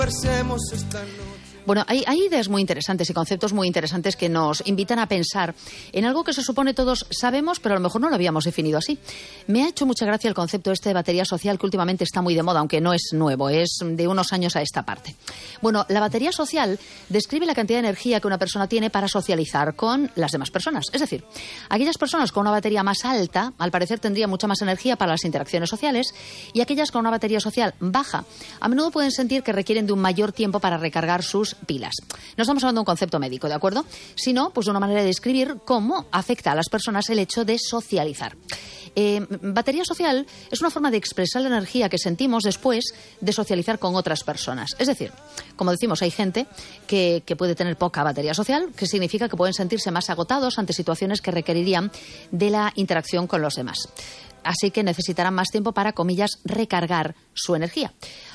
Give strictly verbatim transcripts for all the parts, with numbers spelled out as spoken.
Bueno, hay, hay ideas muy interesantes y conceptos muy interesantes que nos invitan a pensar en algo que se supone todos sabemos, pero a lo mejor no lo habíamos definido así. Me ha hecho mucha gracia el concepto este de batería social, que últimamente está muy de moda, aunque no es nuevo, es de unos años a esta parte. Bueno, la batería social describe la cantidad de energía que una persona tiene para socializar con las demás personas. Es decir, aquellas personas con una batería más alta, al parecer tendrían mucha más energía para las interacciones sociales, y aquellas con una batería social baja, a menudo pueden sentir que requieren de un mayor tiempo para recargar sus pilas. No estamos hablando de un concepto médico, ¿de acuerdo? Sino, pues, de una manera de describir cómo afecta a las personas el hecho de socializar. Eh, batería social es una forma de expresar la energía que sentimos después de socializar con otras personas. Es decir, como decimos, hay gente que, que puede tener poca batería social, que significa que pueden sentirse más agotados ante situaciones que requerirían de la interacción con los demás. Así que necesitarán más tiempo para, comillas, recargar su energía.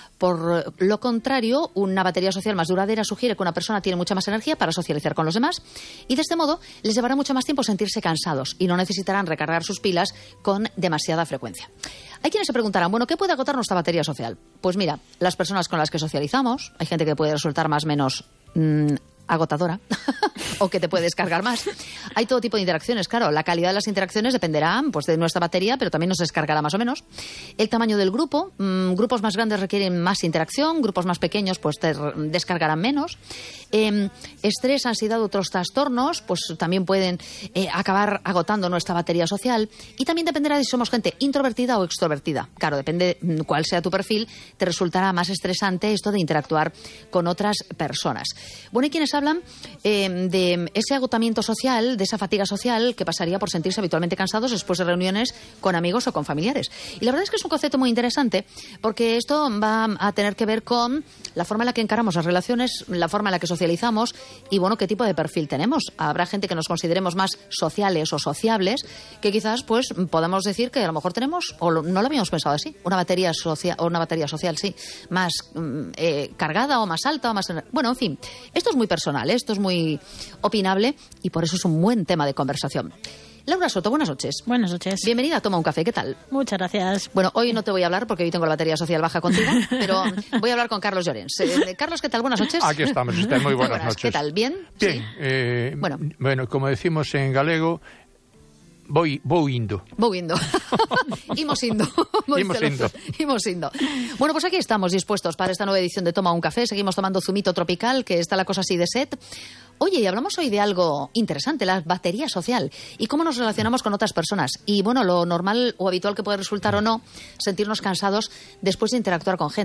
Por lo contrario, una batería social más duradera sugiere que una persona tiene mucha más energía para socializar con los demás y de este modo les llevará mucho más tiempo sentirse cansados y no necesitarán recargar sus pilas con demasiada frecuencia. Hay quienes se preguntarán, bueno, ¿qué puede agotar nuestra batería social? Pues mira, las personas con las que socializamos, hay gente que puede resultar más o menos mmm, agotadora o que te puede descargar más. Hay todo tipo de interacciones, claro. La calidad de las interacciones dependerá, pues, de nuestra batería, pero también nos descargará más o menos. El tamaño del grupo. Mmm, grupos más grandes requieren más interacción, grupos más pequeños pues te descargarán menos. Eh, estrés, ansiedad, otros trastornos pues también pueden eh, acabar agotando nuestra batería social. Y también dependerá de si somos gente introvertida o extrovertida. Claro, depende de cuál sea tu perfil, te resultará más estresante esto de interactuar con otras personas. Bueno, hay quienes hablan eh, de ese agotamiento social, de esa fatiga social que pasaría por sentirse habitualmente cansados después de reuniones con amigos o con familiares. Y la verdad es que es un concepto muy interesante porque esto va a tener que ver con la forma en la que encaramos las relaciones, la forma en la que socializamos y, bueno, qué tipo de perfil tenemos. Habrá gente que nos consideremos más sociales o sociables que quizás pues podamos decir que a lo mejor tenemos, o no lo habíamos pensado así, una batería social, o una batería social, sí, más eh, cargada o más alta o más... Bueno, en fin, esto es muy personal. Esto es muy opinable y por eso es un buen tema de conversación. Laura Soto, buenas noches. Buenas noches. Bienvenida a Toma un Café, ¿qué tal? Muchas gracias. Bueno, hoy no te voy a hablar porque hoy tengo la batería social baja contigo, pero voy a hablar con Carlos Llorens. Eh, Carlos, ¿qué tal? Buenas noches. Aquí estamos, usted, muy buenas, muy buenas noches. ¿Qué tal? ¿Bien? Bien. Sí. Eh, bueno. bueno, como decimos en galego, Voy, voy indo. Voy indo. Imos indo. Imos indo. Imos indo. Bueno, pues aquí estamos dispuestos para esta nueva edición de Toma un Café. Seguimos tomando zumito tropical, que está la cosa así de set. Oye, y hablamos hoy de algo interesante, la batería social y cómo nos relacionamos con otras personas. Y bueno, lo normal o habitual que puede resultar o no sentirnos cansados después de interactuar con gente.